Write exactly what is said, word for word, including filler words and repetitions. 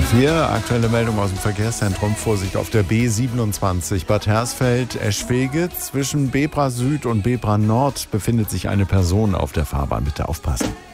vier, aktuelle Meldung aus dem Verkehrszentrum. Vorsicht auf der B siebenundzwanzig Bad Hersfeld-Eschwege. Zwischen Bebra Süd und Bebra Nord befindet sich eine Person auf der Fahrbahn. Bitte aufpassen.